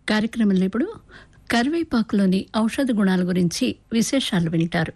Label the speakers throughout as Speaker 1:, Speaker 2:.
Speaker 1: కార్యక్రమంలో ఇప్పుడు కరివేపాకులోని ఔషధ గుణాల గురించి విశేషాలు వింటారు.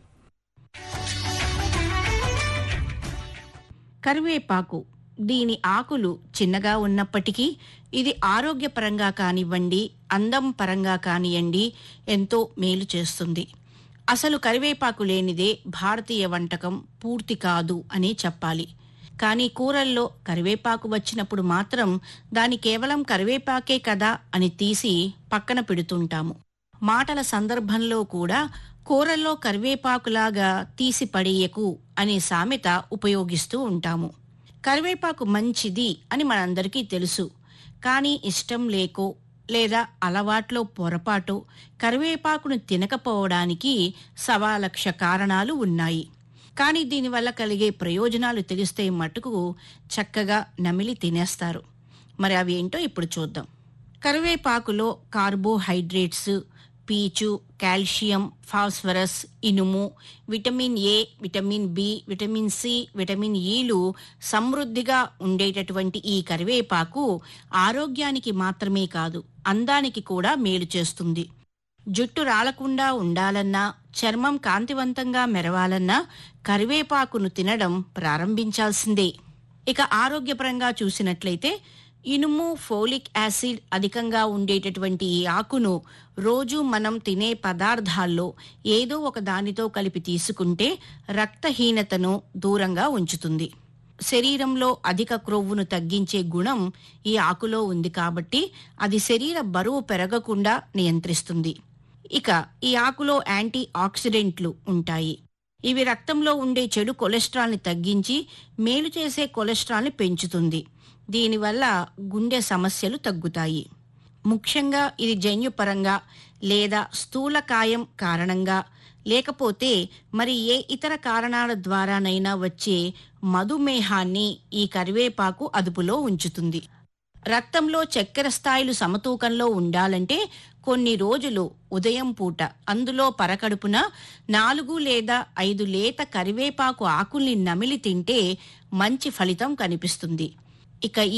Speaker 2: కరివేపాకు దీని ఆకులు చిన్నగా ఉన్నప్పటికీ ఇది ఆరోగ్యపరంగా కానివ్వండి, అందం పరంగా కానివ్వండి ఎంతో మేలు చేస్తుంది. అసలు కరివేపాకు లేనిదే భారతీయ వంటకం పూర్తి కాదు అని చెప్పాలి. కానీ కూరల్లో కరివేపాకు వచ్చినప్పుడు మాత్రం దాని కేవలం కరివేపాకే కదా అని తీసి పక్కన పెడుతుంటాము. మాటల సందర్భంలో కూడా కూరల్లో కరివేపాకులాగా తీసి పడేయకు అనే సామెత ఉపయోగిస్తూ ఉంటాము. కరివేపాకు మంచిది అని మనందరికీ తెలుసు. కానీ ఇష్టం లేకో లేదా అలవాట్లో పొరపాటు కరివేపాకును తినకపోవడానికి 1,00,000 కారణాలు ఉన్నాయి. కానీ దీనివల్ల కలిగే ప్రయోజనాలు తెలిస్తే మటుకు చక్కగా నమిలి తినేస్తారు. మరి అవి ఏంటో ఇప్పుడు చూద్దాం. కరివేపాకులో కార్బోహైడ్రేట్స్, పీచు, కాల్షియం, ఫాస్ఫరస్, ఇనుము, vitamin A, vitamin B, vitamin C, vitamin ఈలు సమృద్ధిగా ఉండేటటువంటి ఈ కరివేపాకు ఆరోగ్యానికి మాత్రమే కాదు, అందానికి కూడా మేలు చేస్తుంది. జుట్టు రాలకుండా ఉండాలన్నా, చర్మం కాంతివంతంగా మెరవాలన్నా కరివేపాకును తినడం ప్రారంభించాల్సిందే. ఇక ఆరోగ్యపరంగా చూసినట్లయితే ఇనుము, ఫోలిక్ యాసిడ్ అధికంగా ఉండేటటువంటి ఈ ఆకును రోజు మనం తినే పదార్థాల్లో ఏదో ఒక దానితో కలిపి తీసుకుంటే రక్తహీనతను దూరంగా ఉంచుతుంది. శరీరంలో అధిక క్రొవ్వును తగ్గించే గుణం ఈ ఆకులో ఉంది కాబట్టి అది శరీర బరువు పెరగకుండా నియంత్రిస్తుంది. ఇక ఈ ఆకులో యాంటీ ఆక్సిడెంట్లు ఉంటాయి. ఇవి రక్తంలో ఉండే చెడు కొలెస్ట్రాల్ని తగ్గించి మేలు చేసే కొలెస్ట్రాల్ని పెంచుతుంది. దీనివల్ల గుండె సమస్యలు తగ్గుతాయి. ముఖ్యంగా ఇది జన్యుపరంగా లేదా స్థూలకాయం కారణంగా లేకపోతే మరి ఏ ఇతర కారణాల ద్వారానైనా వచ్చే మధుమేహాన్ని ఈ కరివేపాకు అదుపులో ఉంచుతుంది. రక్తంలో చక్కెర స్థాయిలు సమతూకంలో ఉండాలంటే కొన్ని రోజులు ఉదయం పూట అందులో పరకడుపున 4 లేదా 5 లేత కరివేపాకు ఆకుల్ని నమిలి తింటే మంచి ఫలితం కనిపిస్తుంది. ఇక